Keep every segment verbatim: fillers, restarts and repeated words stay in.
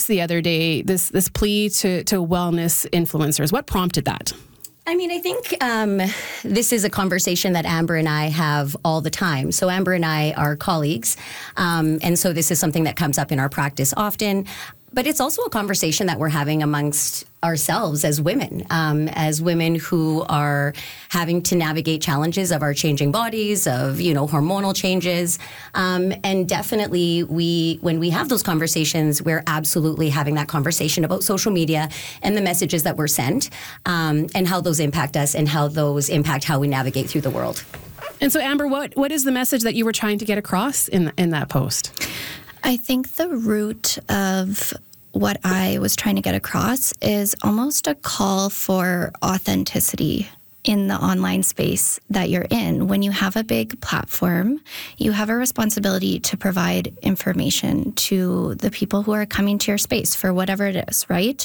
the other day, this this plea to, to wellness influencers. What prompted that? I mean, I think um, this is a conversation that Amber and I have all the time. So Amber and I are colleagues, um, and so this is something that comes up in our practice often. But it's also a conversation that we're having amongst ourselves as women, um, as women who are having to navigate challenges of our changing bodies, of, you know, hormonal changes. Um, and definitely we, when we have those conversations, we're absolutely having that conversation about social media and the messages that we're sent, um, and how those impact us and how those impact how we navigate through the world. And so, Amber, what, what is the message that you were trying to get across in in that post? I think the root of what I was trying to get across is almost a call for authenticity in the online space that you're in. When you have a big platform, you have a responsibility to provide information to the people who are coming to your space for whatever it is, right?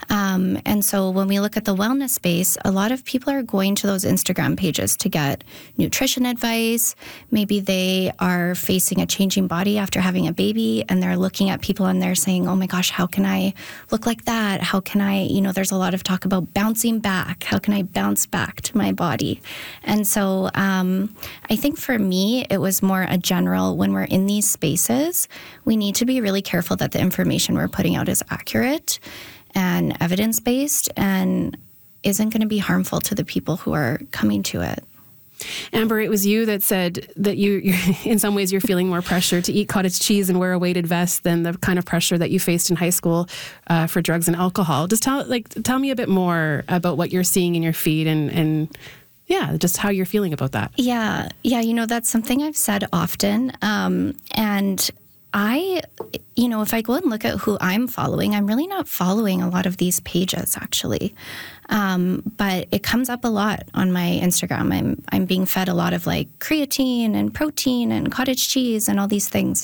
Um, and so when we look at the wellness space, a lot of people are going to those Instagram pages to get nutrition advice. Maybe they are facing a changing body after having a baby, and they're looking at people and they're saying, oh my gosh, how can I look like that? How can I, you know, there's a lot of talk about bouncing back. How can I bounce back to my body? And so um, I think for me, it was more a general, when we're in these spaces, we need to be really careful that the information we're putting out is accurate and evidence-based and isn't going to be harmful to the people who are coming to it. Amber, it was you that said that you, you're, in some ways, you're feeling more pressure to eat cottage cheese and wear a weighted vest than the kind of pressure that you faced in high school uh, for drugs and alcohol. Just tell, like, tell me a bit more about what you're seeing in your feed and, and yeah, just how you're feeling about that. Yeah, yeah, you know, that's something I've said often, um, and I, you know, if I go and look at who I'm following, I'm really not following a lot of these pages, actually. Um, but it comes up a lot on my Instagram. I'm I'm being fed a lot of like creatine and protein and cottage cheese and all these things.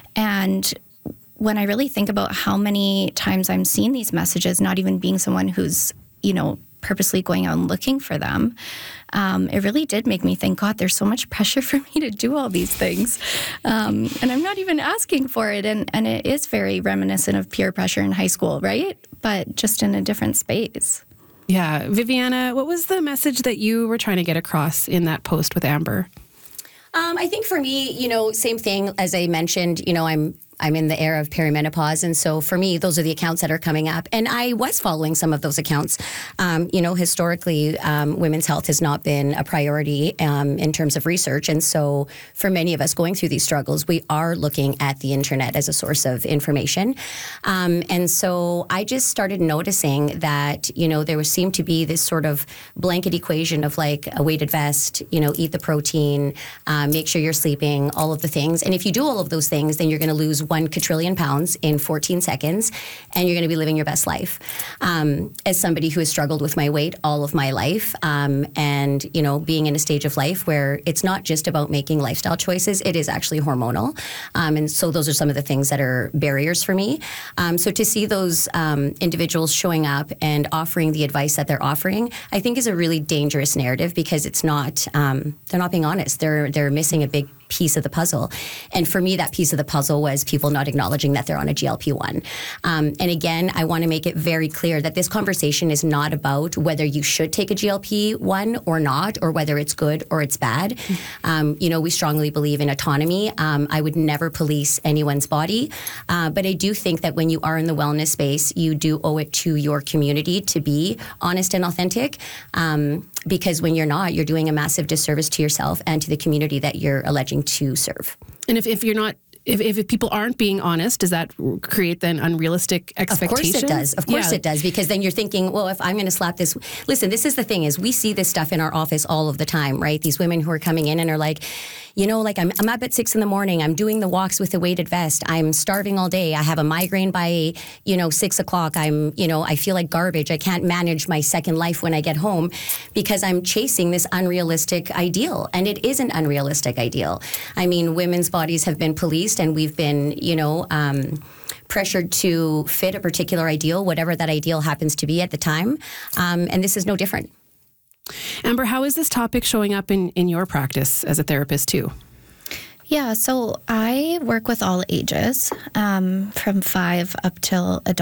And when I really think about how many times I'm seeing these messages, not even being someone who's, you know, purposely going out and looking for them, um, it really did make me think, God, there's so much pressure for me to do all these things. Um, and I'm not even asking for it. And, and it is very reminiscent of peer pressure in high school, right? But just in a different space. Yeah. Viviana, what was the message that you were trying to get across in that post with Amber? Um, I think for me, you know, same thing as I mentioned, you know, I'm I'm in the era of perimenopause. And so for me, those are the accounts that are coming up. And I was following some of those accounts. Um, you know, historically, um, women's health has not been a priority um, in terms of research. And so for many of us going through these struggles, we are looking at the internet as a source of information. Um, and so I just started noticing that, you know, there was, seemed to be this sort of blanket equation of like a weighted vest, you know, eat the protein, um, make sure you're sleeping, all of the things. And if you do all of those things, then you're going to lose one quadrillion pounds in fourteen seconds, and you're going to be living your best life. Um, as somebody who has struggled with my weight all of my life, um, and, you know, being in a stage of life where it's not just about making lifestyle choices, it is actually hormonal. Um, and so those are some of the things that are barriers for me. Um, so to see those um, individuals showing up and offering the advice that they're offering, I think is a really dangerous narrative, because it's not, um, they're not being honest. They're, they're missing a big piece of the puzzle. And for me, that piece of the puzzle was people not acknowledging that they're on a G L P one. Um, and again, I want to make it very clear that this conversation is not about whether you should take a G L P one or not, or whether it's good or it's bad. Mm-hmm. Um, you know, we strongly believe in autonomy. Um, I would never police anyone's body. Uh, but I do think that when you are in the wellness space, you do owe it to your community to be honest and authentic. Um, because when you're not, you're doing a massive disservice to yourself and to the community that you're alleging to serve. And if, if you're not, if, if people aren't being honest, does that create then unrealistic expectations? Of course it does. Of course yeah. it does. Because then you're thinking, well, if I'm going to slap this... Listen, this is the thing is we see this stuff in our office all of the time, right? These women who are coming in and are like, you know, like I'm, I'm up at six in the morning. I'm doing the walks with the weighted vest. I'm starving all day. I have a migraine by, you know, six o'clock. I'm, you know, I feel like garbage. I can't manage my second life when I get home because I'm chasing this unrealistic ideal. And it is an unrealistic ideal. I mean, women's bodies have been policed and we've been, you know, um, pressured to fit a particular ideal, whatever that ideal happens to be at the time. Um, and this is no different. Amber, how is this topic showing up in, in your practice as a therapist too? Yeah, so I work with all ages, um, from five up till adult.